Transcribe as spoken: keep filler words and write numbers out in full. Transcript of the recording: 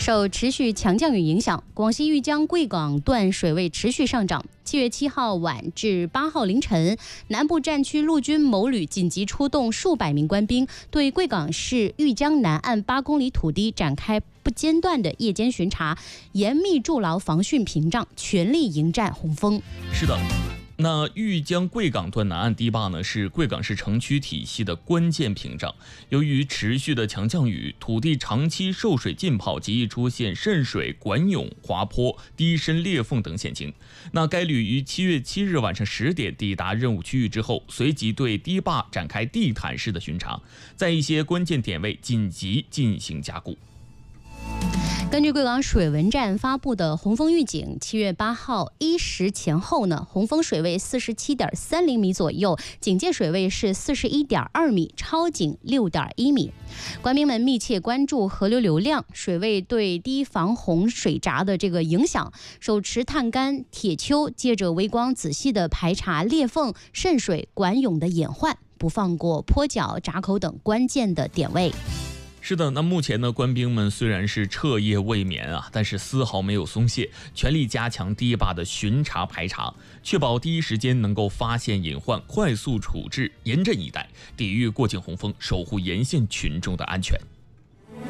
受持续强降雨影响，广西玉江贵港段水位持续上涨。七月七号晚至八号凌晨，南部战区陆军某旅紧急出动数百名官兵，对贵港市玉江南岸八公里土地展开不间断的夜间巡查，严密筑牢防汛屏障，全力迎战洪峰。 是的。那玉江贵港段南岸堤坝呢，是贵港市城区体系的关键屏障。由于持续的强降雨，土地长期受水浸泡，极易出现渗水、管涌、滑坡、低深裂缝等险情。那该旅于七月七日晚上十点抵达任务区域之后，随即对堤坝展开地毯式的巡查，在一些关键点位紧急进行加固。 根据贵港水文站发布的洪峰预警，七月八号一时前后呢，洪峰水位四十七点三零米左右，警戒水位是四十一点二米，超警六点一米。官兵们密切关注河流流量、水位对堤防洪水闸的这个影响，手持探杆、铁锹，借着微光仔细的排查裂缝、渗水、管涌的隐患，不放过坡脚、闸口等关键的点位。 是的，那目前呢，官兵们虽然是彻夜未眠啊，但是丝毫没有松懈，全力加强堤坝的巡查排查，确保第一时间能够发现隐患，快速处置，严阵以待，抵御过境洪峰，守护沿线群众的安全。